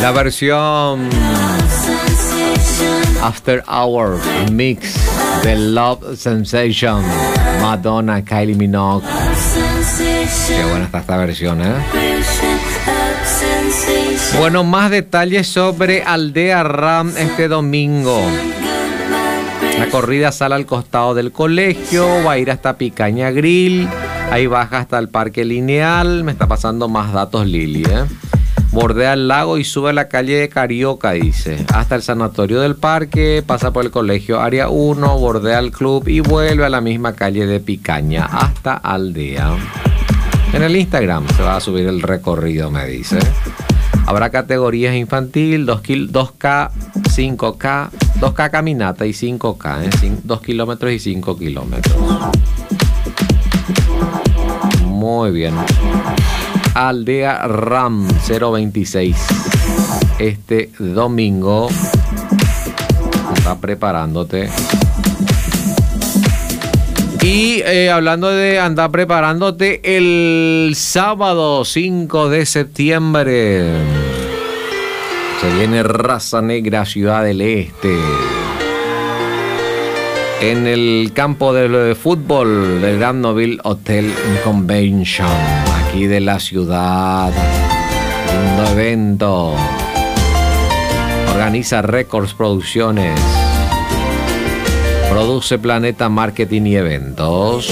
La versión After Hours Mix de Love Sensation, Madonna, Kylie Minogue. Qué buena está esta versión, ¿eh? Bueno, más detalles sobre Aldea Ram este domingo. La corrida sale al costado del colegio, va a ir hasta Picaña Grill, ahí baja hasta el Parque Lineal. Me está pasando más datos Lili, ¿eh? Bordea el lago y sube a la calle de Carioca, dice, hasta el sanatorio del parque, pasa por el colegio Área 1, bordea el club y vuelve a la misma calle de Picaña hasta Aldea. En el Instagram se va a subir el recorrido, me dice. Habrá categorías infantil, 2K, 5K, 2K caminata y 5K, 2 kilómetros y 5 kilómetros. Muy bien. Aldea Ram 026. Este domingo está preparándote. Y hablando de andar preparándote, el sábado 5 de septiembre se viene Raza Negra Ciudad del Este. En el campo de fútbol del Grand Noville Hotel Convention, aquí de la ciudad. Lindo evento. Organiza Records Producciones. Produce Planeta Marketing y Eventos.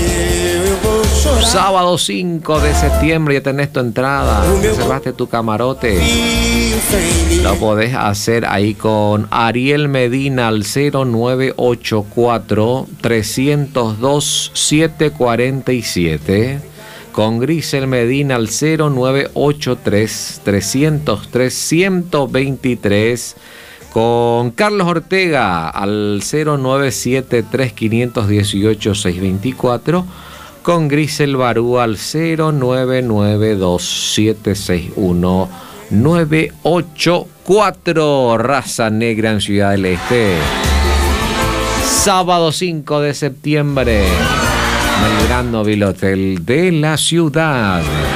Sábado 5 de septiembre ya tenés tu entrada. Reservaste tu camarote. Lo podés hacer ahí con Ariel Medina al 0984-302-747. Con Grisel Medina al 0983-303-123. Con Carlos Ortega al 0973-518-624. Con Grisel Barú al 0992-761-984. Raza Negra en Ciudad del Este. Sábado 5 de septiembre. En el Grand Noville Hotel de la ciudad.